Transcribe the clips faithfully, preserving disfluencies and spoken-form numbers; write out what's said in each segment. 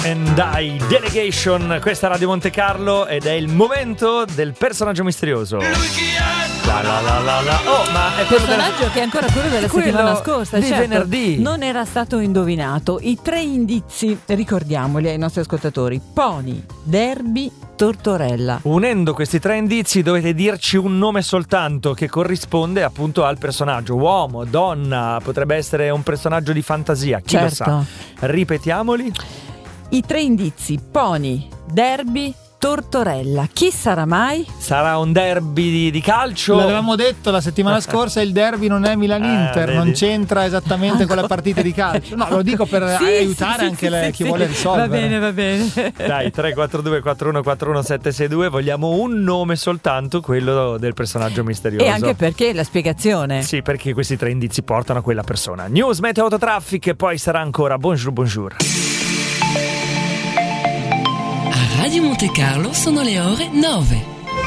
and I Delegation, questa è Radio Monte Carlo ed è il momento del personaggio misterioso. La la la la la. Oh, ma è quello personaggio del... che è ancora quello della quello settimana scorsa, di certo, venerdì. Non era stato indovinato. I tre indizi, ricordiamoli ai nostri ascoltatori: pony, derby, tortorella. Unendo questi tre indizi dovete dirci un nome soltanto che corrisponde appunto al personaggio. Uomo, donna, potrebbe essere un personaggio di fantasia, chi certo. lo sa. Ripetiamoli. I tre indizi: pony, derby, tortorella. Chi sarà mai? Sarà un derby di, di calcio? L'avevamo detto la settimana scorsa, il derby non è Milan-Inter, ah, non c'entra esattamente con la partita di calcio. No, lo dico per sì, aiutare sì, anche sì, le, sì, chi sì. vuole risolvere. Va bene, va bene. Dai, tre quattro due quattro uno quattro uno sette sei due, vogliamo un nome soltanto, quello del personaggio misterioso. E anche perché la spiegazione. Sì, perché questi tre indizi portano a quella persona. News, meteo, autotraffic e poi sarà ancora bonjour bonjour. A Radio Monte Carlo sono le ore nove.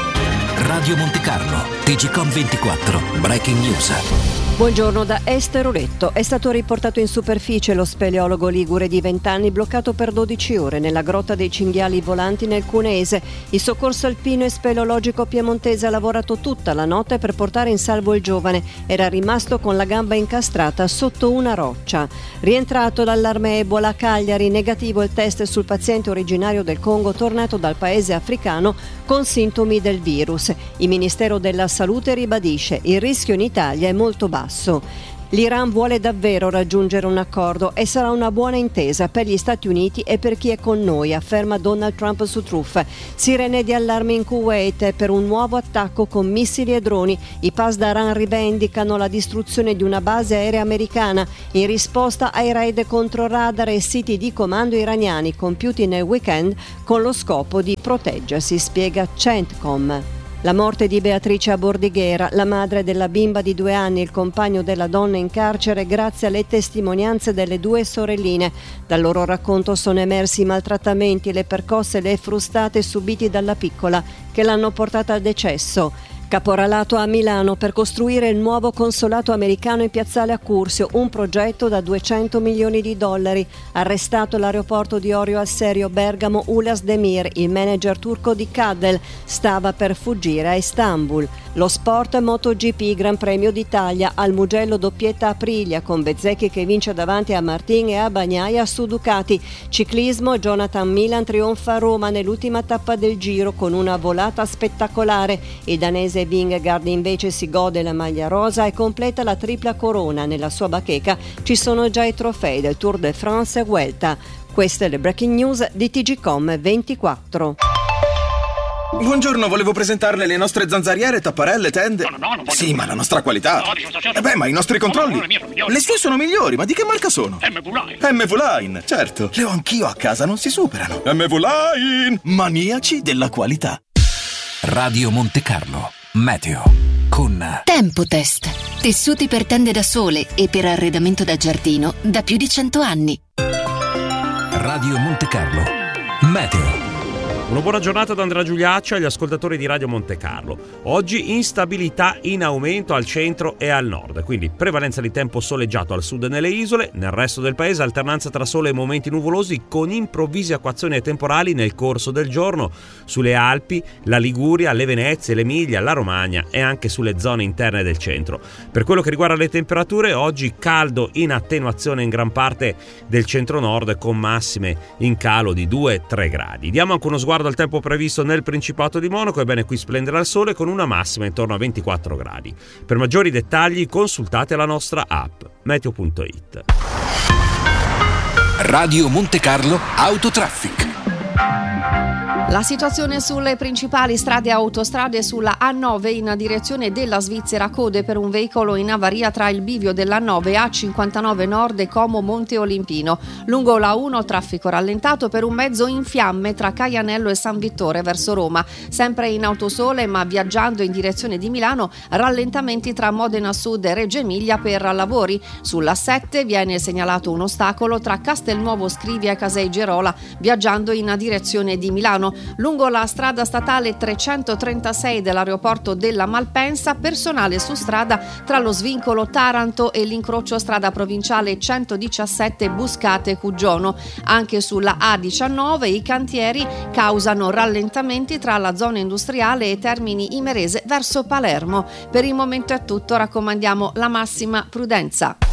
Radio Monte Carlo, T G Com ventiquattro, Breaking News. Buongiorno da Esther Oretto. È stato riportato in superficie lo speleologo ligure di venti anni bloccato per dodici ore nella grotta dei cinghiali volanti nel Cuneese. Il soccorso alpino e speleologico piemontese ha lavorato tutta la notte per portare in salvo il giovane. Era rimasto con la gamba incastrata sotto una roccia. Rientrato dall'allarme Ebola a Cagliari, negativo il test sul paziente originario del Congo tornato dal paese africano con sintomi del virus. Il Ministero della Salute ribadisce: il rischio in Italia è molto basso. L'Iran vuole davvero raggiungere un accordo e sarà una buona intesa per gli Stati Uniti e per chi è con noi, afferma Donald Trump su Truth. Sirene di allarme in Kuwait per un nuovo attacco con missili e droni. I Pasdaran rivendicano la distruzione di una base aerea americana in risposta ai raid contro radar e siti di comando iraniani compiuti nel weekend con lo scopo di proteggersi, spiega Centcom. La morte di Beatrice a Bordighera, la madre della bimba di due anni e il compagno della donna in carcere grazie alle testimonianze delle due sorelline. Dal loro racconto sono emersi i maltrattamenti, le percosse e le frustate subiti dalla piccola che l'hanno portata al decesso. Caporalato a Milano per costruire il nuovo consolato americano in piazzale Accursio, un progetto da duecento milioni di dollari. Arrestato all'aeroporto di Orio al Serio Bergamo Ulas Demir, il manager turco di Cadel, stava per fuggire a Istanbul. Lo sport MotoGP Gran Premio d'Italia, al Mugello doppietta Aprilia con Bezzecchi che vince davanti a Martin e a Bagnaia su Ducati. Ciclismo, Jonathan Milan trionfa a Roma nell'ultima tappa del Giro con una volata spettacolare. Il danese Vingegaard invece si gode la maglia rosa e completa la tripla corona. Nella sua bacheca ci sono già i trofei del Tour de France e Vuelta. Queste le breaking news di T G Com ventiquattro. Buongiorno, volevo presentarle le nostre zanzariere, tapparelle, tende. No, no, no, non voglio. Sì, ma la nostra qualità. No, dico, certo. Eh beh, ma i nostri controlli. No, no, le mie sono migliori. Le sue sono migliori, ma di che marca sono? M V Line. M V Line, certo. Le ho anch'io a casa, non si superano. M V Line, maniaci della qualità. Radio Monte Carlo, meteo con Tempotest. Tessuti per tende da sole e per arredamento da giardino da più di cento anni. Radio Monte Carlo, meteo. Una buona giornata da Andrea Giuliaccio agli ascoltatori di Radio Monte Carlo. Oggi instabilità in aumento al centro e al nord, quindi prevalenza di tempo soleggiato al sud e nelle isole, nel resto del paese alternanza tra sole e momenti nuvolosi con improvvise acquazzoni temporali nel corso del giorno sulle Alpi, la Liguria, le Venezie, l'Emilia, la Romagna e anche sulle zone interne del centro. Per quello che riguarda le temperature, oggi caldo in attenuazione in gran parte del centro-nord con massime in calo di due tre gradi. Diamo anche uno sguardo al tempo previsto nel Principato di Monaco. Ebbene, qui splenderà il sole con una massima intorno a ventiquattro gradi. Per maggiori dettagli consultate la nostra app meteo punto it. Radio Monte Carlo Autotraffic. La situazione sulle principali strade e autostrade sulla A nove in direzione della Svizzera, code per un veicolo in avaria tra il bivio della A nove e A cinquantanove Nord e Como Monte Olimpino. Lungo la uno traffico rallentato per un mezzo in fiamme tra Caianello e San Vittore verso Roma. Sempre in autosole ma viaggiando in direzione di Milano, rallentamenti tra Modena Sud e Reggio Emilia per lavori. Sulla sette viene segnalato un ostacolo tra Castelnuovo Scrivia e Casei Gerola viaggiando in direzione di Milano. Lungo la strada statale trecentotrentasei dell'aeroporto della Malpensa, personale su strada tra lo svincolo Taranto e l'incrocio strada provinciale centodiciassette Buscate-Cuggiono. Anche sulla A diciannove i cantieri causano rallentamenti tra la zona industriale e Termini Imerese verso Palermo. Per il momento è tutto, raccomandiamo la massima prudenza.